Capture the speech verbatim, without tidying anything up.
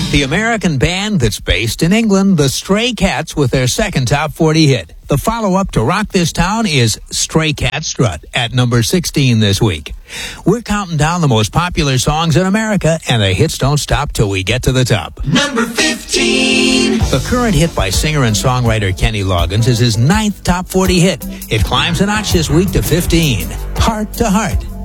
The American band that's based in England, the Stray Cats, with their second top forty hit. The follow-up to Rock This Town is Stray Cat Strut at number sixteen this week. We're counting down the most popular songs in America, and the hits don't stop till we get to the top. Number fifteen. The current hit by singer and songwriter Kenny Loggins is his ninth top forty hit. It climbs a notch this week to fifteen. Heart to Heart.